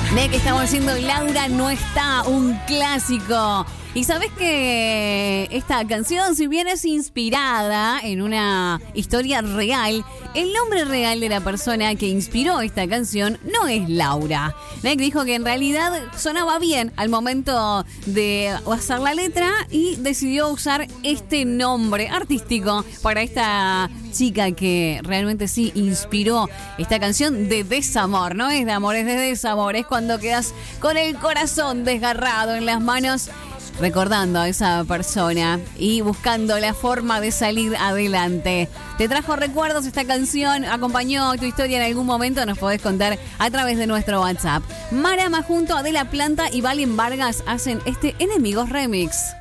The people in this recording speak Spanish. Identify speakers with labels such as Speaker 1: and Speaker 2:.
Speaker 1: De que estamos haciendo Laura no está, un clásico. Y sabes que esta canción, si bien es inspirada en una historia real, el nombre real de la persona que inspiró esta canción no es Laura. Nick dijo que en realidad sonaba bien al momento de hacer la letra y decidió usar este nombre artístico para esta chica que realmente sí inspiró esta canción de desamor. No es de amor, es de desamor. Es cuando quedas con el corazón desgarrado en las manos, recordando a esa persona y buscando la forma de salir adelante. ¿Te trajo recuerdos esta canción? ¿Acompañó tu historia en algún momento? Nos podés contar a través de nuestro WhatsApp. Marama junto a De La Planta y Valen Vargas hacen este Enemigos Remix.